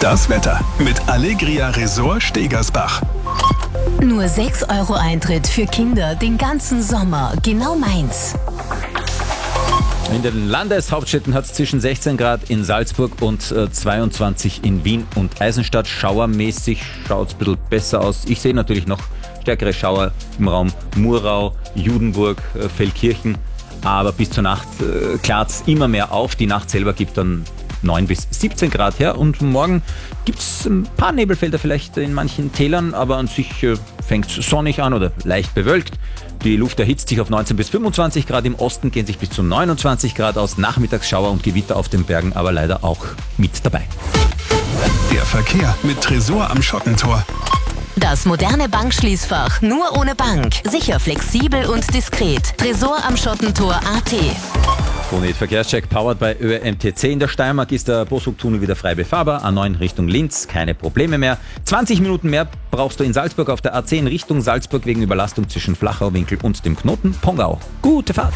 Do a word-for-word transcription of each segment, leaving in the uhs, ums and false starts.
Das Wetter mit Allegria Resort Stegersbach. Nur sechs Euro Eintritt für Kinder den ganzen Sommer. Genau meins. In den Landeshauptstädten hat es zwischen sechzehn Grad in Salzburg und äh, zweiundzwanzig in Wien und Eisenstadt. Schauermäßig schaut es ein bisschen besser aus. Ich sehe natürlich noch stärkere Schauer im Raum Murau, Judenburg, äh, Feldkirchen. Aber bis zur Nacht äh, klart es immer mehr auf. Die Nacht selber gibt dann neun bis siebzehn Grad her. Und morgen gibt es ein paar Nebelfelder vielleicht in manchen Tälern. Aber an sich äh, fängt es sonnig an oder leicht bewölkt. Die Luft erhitzt sich auf neunzehn bis fünfundzwanzig Grad. Im Osten gehen sich bis zu neunundzwanzig Grad aus. Nachmittagsschauer und Gewitter auf den Bergen, aber leider auch mit dabei. Der Verkehr mit Tresor am Schottentor. Das moderne Bankschließfach nur ohne Bank. Sicher, flexibel und diskret. Tresor am Schottentor A T. Krone Hit Verkehrscheck powered bei Ö M T C. In der Steiermark ist der Bosuk-Tunnel wieder frei befahrbar. A neun Richtung Linz, keine Probleme mehr. zwanzig Minuten mehr brauchst du in Salzburg auf der A zehn Richtung Salzburg wegen Überlastung zwischen Flachauwinkel und dem Knoten Pongau. Gute Fahrt!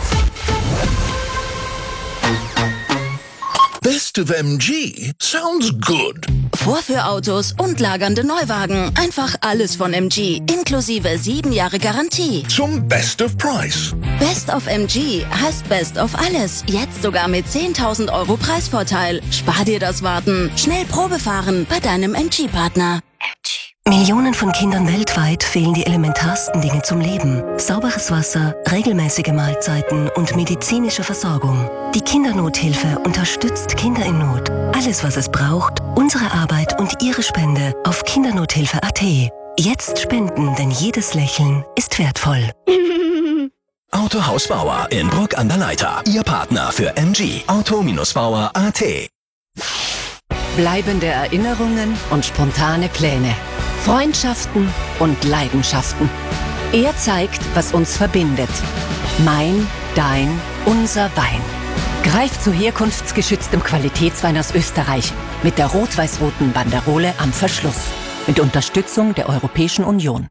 Best of M G sounds good. Vorführautos und lagernde Neuwagen. Einfach alles von M G. Inklusive sieben Jahre Garantie. Zum Best of Price. Best of M G heißt Best of alles. Jetzt sogar mit zehntausend Euro Preisvorteil. Spar dir das Warten. Schnell Probe fahren bei deinem M G-Partner. Millionen von Kindern weltweit fehlen die elementarsten Dinge zum Leben. Sauberes Wasser, regelmäßige Mahlzeiten und medizinische Versorgung. Die Kindernothilfe unterstützt Kinder in Not. Alles, was es braucht, unsere Arbeit und Ihre Spende auf kindernothilfe punkt a t. Jetzt spenden, denn jedes Lächeln ist wertvoll. Autohaus Bauer in Bruck an der Leitha. Ihr Partner für M G. Auto Bauer punkt a t. Bleibende Erinnerungen und spontane Pläne. Freundschaften und Leidenschaften. Er zeigt, was uns verbindet. Mein, dein, unser Wein. Greif zu herkunftsgeschütztem Qualitätswein aus Österreich mit der rot-weiß-roten Banderole am Verschluss. Mit Unterstützung der Europäischen Union.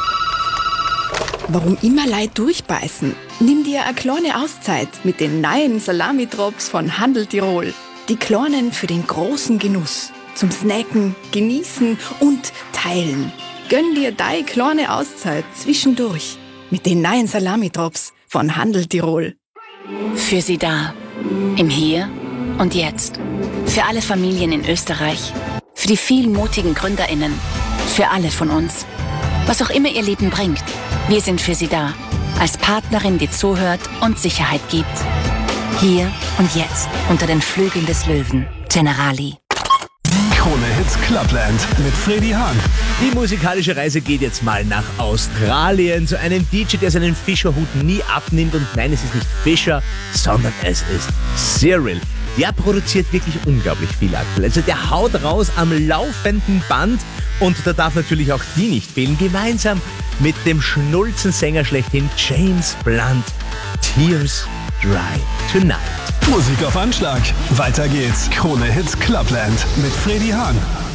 Warum immer Leid durchbeißen? Nimm dir eine kleine Auszeit mit den neuen Salami-Drops von Handel Tirol. Die kleinen für den großen Genuss. Zum Snacken, Genießen und Teilen. Gönn dir deine kleine Auszeit zwischendurch mit den neuen Salami-Drops von Handel Tirol. Für Sie da. Im Hier und Jetzt. Für alle Familien in Österreich. Für die vielen mutigen GründerInnen. Für alle von uns. Was auch immer Ihr Leben bringt. Wir sind für Sie da. Als Partnerin, die zuhört und Sicherheit gibt. Hier und jetzt. Unter den Flügeln des Löwen. Generali. Krone Hits Clubland mit Freddy Hahn. Die musikalische Reise geht jetzt mal nach Australien zu einem D J, der seinen Fischerhut nie abnimmt. Und nein, es ist nicht Fischer, sondern es ist Cyril. Der produziert wirklich unglaublich viel aktuell. Also der haut raus am laufenden Band. Und da darf natürlich auch die nicht fehlen. Gemeinsam mit dem Schnulzensänger schlechthin James Blunt. Tears Dry Tonight. Musik auf Anschlag. Weiter geht's. Krone Hits Clubland mit Freddy Hahn.